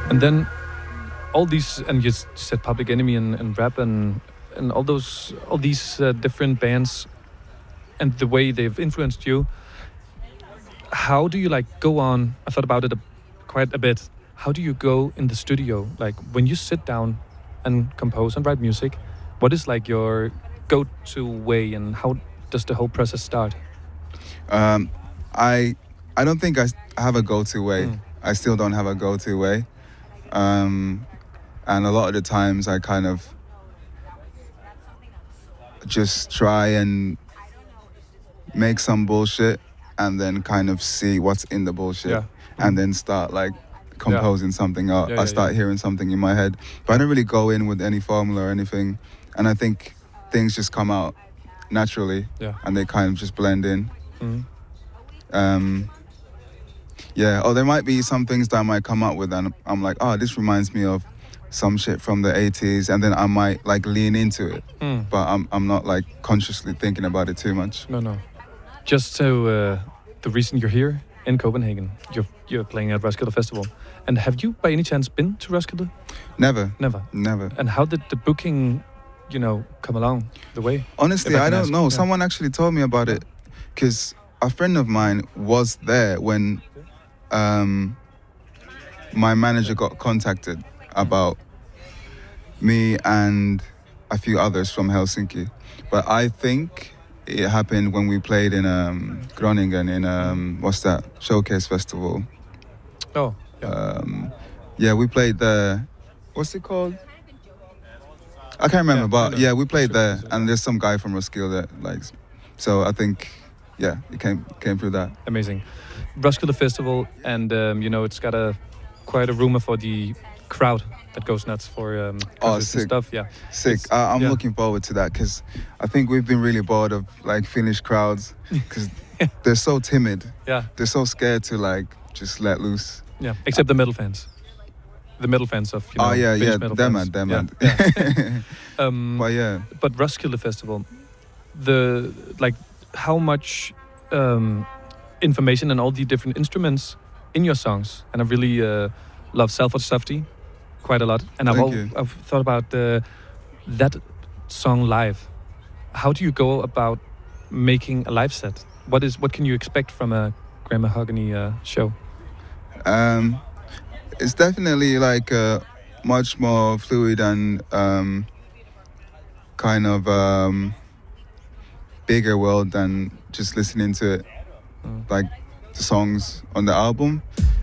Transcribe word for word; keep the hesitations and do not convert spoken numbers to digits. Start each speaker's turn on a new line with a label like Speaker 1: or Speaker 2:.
Speaker 1: And then all these, and you s- said Public Enemy and, and rap and and all those, all these uh, different bands, and the way they've influenced you. How do you like go on? I thought about it a, quite a bit. How do you go in the studio? Like when you sit down and compose and write music, what is like your go-to way, and how does the whole process start?
Speaker 2: Um, I I don't think I s- have a go-to way.
Speaker 1: Mm.
Speaker 2: I still don't have a go-to way. Um, and a lot of the times I kind of just try and make some bullshit and then kind of see what's in the bullshit
Speaker 1: Yeah.
Speaker 2: and
Speaker 1: Mm.
Speaker 2: then start like composing something out.
Speaker 1: Yeah,
Speaker 2: I
Speaker 1: yeah,
Speaker 2: start
Speaker 1: yeah.
Speaker 2: hearing something in my head. But I don't really go in with any formula or anything. And I think things just come out naturally
Speaker 1: Yeah.
Speaker 2: and they kind of just blend in.
Speaker 1: Mm.
Speaker 2: Um, yeah, or there might be some things that I might come up with and I'm like, oh, this reminds me of some shit from the eighties, and then I might like lean into it,
Speaker 1: Mm.
Speaker 2: but I'm I'm not like consciously thinking about it too much.
Speaker 1: No, no. Just so uh, the reason you're here in Copenhagen, you're you're playing at Roskilde Festival, and have you by any chance been to Roskilde?
Speaker 2: Never,
Speaker 1: Never.
Speaker 2: never.
Speaker 1: And how did the booking, you know, come along the way?
Speaker 2: Honestly,
Speaker 1: If I
Speaker 2: I
Speaker 1: can
Speaker 2: don't
Speaker 1: ask,
Speaker 2: know.
Speaker 1: yeah.
Speaker 2: Someone actually told me about it because a friend of mine was there when um, my manager got contacted about me and a few others from Helsinki. But I think it happened when we played in um, Groningen in um, what's that showcase festival.
Speaker 1: Oh, yeah.
Speaker 2: Um, yeah, we played the what's it called? I can't remember,
Speaker 1: Yeah, I
Speaker 2: but
Speaker 1: know.
Speaker 2: yeah, we played there,
Speaker 1: Showcase, yeah.
Speaker 2: and there's some guy from Roskilde that likes. So I think, yeah, it came came through that.
Speaker 1: Amazing. Roskilde Festival, and um, you know, it's got a quite a rumor for the crowd that goes nuts for um,
Speaker 2: Oh,
Speaker 1: concerts and
Speaker 2: sick.
Speaker 1: stuff. Yeah.
Speaker 2: Sick.
Speaker 1: It's-
Speaker 2: I, I'm
Speaker 1: yeah.
Speaker 2: looking forward to that because I think we've been really bored of like Finnish crowds because they're so timid.
Speaker 1: Yeah.
Speaker 2: They're so scared to like just let loose.
Speaker 1: Yeah. Except the metal fans. The metal fans of, you know,
Speaker 2: oh yeah,
Speaker 1: Finnish
Speaker 2: yeah,
Speaker 1: metal
Speaker 2: them
Speaker 1: fans.
Speaker 2: man, them
Speaker 1: Yeah,
Speaker 2: man.
Speaker 1: yeah. Um,
Speaker 2: But yeah,
Speaker 1: but Roskilde Festival, the like how much um, information and all the different instruments in your songs, and I really uh, love Salford Softy quite a lot, and I've,
Speaker 2: Thank
Speaker 1: al-
Speaker 2: you.
Speaker 1: I've thought about uh, that song live. How do you go about making a live set? What is what can you expect from a Graham Mahogany uh, show?
Speaker 2: um, it's definitely like a much more fluid and um, kind of um, bigger world than just listening to it,
Speaker 1: Mm.
Speaker 2: like the songs on the album.